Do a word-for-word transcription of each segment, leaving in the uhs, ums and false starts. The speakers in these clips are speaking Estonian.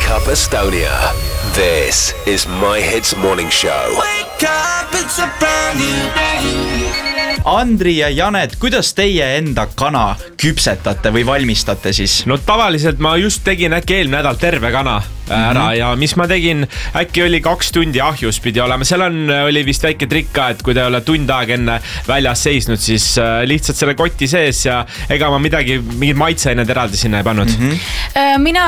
Wake Up Estonia. This is My Hits Morning Show. Wake up, it's a brand new. Andri ja Janet, kuidas teie enda kana küpsetate või valmistate siis? No tavaliselt ma just tegin äkki eelmine nädal terve kana ära mm-hmm. ja mis ma tegin, äkki oli kaks tundi ahjus pidi olema. Seal on, oli vist väike trikk ka, et kui te ei ole tund aega enne väljas seisnud, siis lihtsalt selle kotti sees ja ega ma midagi, mingid maitseained eraldi sinna ei pannud. Mm-hmm. Mina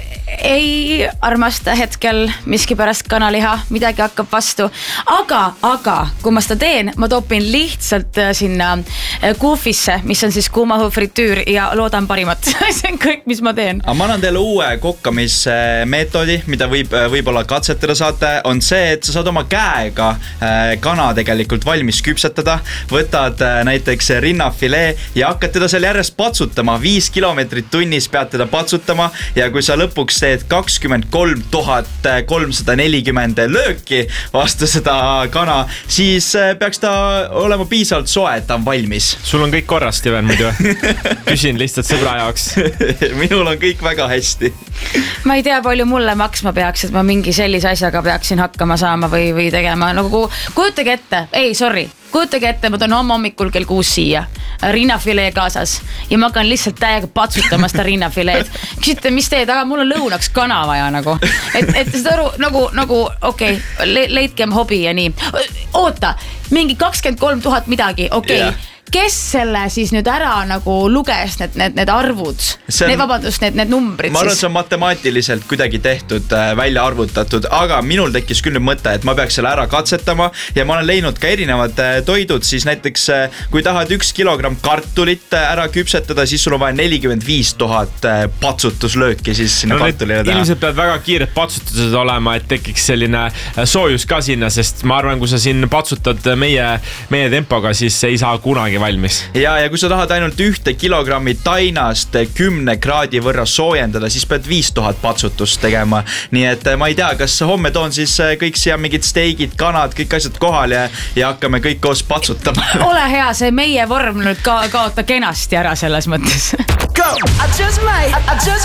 ei armasta hetkel miskipärast kanaliha, midagi hakkab vastu, aga, aga kui ma seda teen, ma topin lihtsalt sinna kuufisse, mis on siis kuumaõhu fritüür ja loodan parimat. See on kõik, mis ma teen. Aga ma annan teile uue kokkamismeetodi, mida võib, võib-olla katsetada saate, on see, et sa saad oma käega kana tegelikult valmis küpsetada, võtad näiteks rinnafilee ja hakkad teda seal järjest patsutama, viis kilomeetrit tunnis pead teda patsutama ja kui sa lõpuks teed kakskümmend kolm tuhat kolmsada nelikümmend lööki vastu seda kana, siis peaks ta olema piisavalt soe, et ta on valmis. Sul on kõik korras, Steven, muidu. Küsin lihtsalt sõbra jaoks. Minul on kõik väga hästi. Ma ei tea, palju mulle maksma peaks, et ma mingi sellise asjaga peaksin hakkama saama või, või tegema. Nagu kujutage ette, ei, sorry, kujutage ette, ma toon homme hommikul kell kuus siia, rinnafilee kaasas ja ma hakkan lihtsalt täiega patsutama seda rinnafileed. Küsite, mis teed, aga mul on lõunaks kana vaja nagu. Et, et seda aru, nagu, nagu, okei, okay, le, leidkem hobi ja nii. Oota, mingi kakskümmend kolm tuhat midagi, okei. Okay. Yeah. Kes selle siis nüüd ära nagu luges, need, need, need arvud, on, need vabandust, need, need numbrid? Ma arvan, siis? See on matemaatiliselt kuidagi tehtud, välja arvutatud, aga minul tekkis küll nüüd mõte, et ma peaks selle ära katsetama ja ma olen leidnud ka erinevad toidud, siis näiteks kui tahad üks kilogramm kartulit ära küpsetada, siis sul on vaja nelikümmend viis tuhat patsutuslööki siis sinna no, kartulile teha. Ilmselt pead väga kiired patsutused olema, et tekiks selline soojus ka sinna, sest ma arvan, kui sa siin patsutad meie, meie tempoga, siis ei saa kunagi valmis. Ja, ja kui sa tahad ainult ühte kilogrammi tainast kümne kraadi võrra soojendada, siis pead viis tuhat patsutust tegema. Nii et ma ei tea, kas homme toon siis kõik siia mingid steigid, kanad, kõik asjad kohal ja, ja hakkame kõik koos patsutama. Ole hea, see meie vorm nüüd ka, kaota kenasti ära selles mõttes. Go! I just might, I just